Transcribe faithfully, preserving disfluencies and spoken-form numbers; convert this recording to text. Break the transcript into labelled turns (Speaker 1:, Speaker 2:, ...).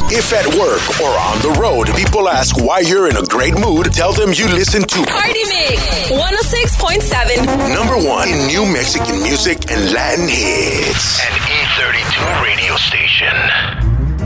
Speaker 1: If at work or on the road, people ask why you're in a great mood, tell them you listen to
Speaker 2: Party Mix one oh six point seven.
Speaker 1: Number one in New Mexican music and Latin hits.
Speaker 3: An E thirty-two radio station.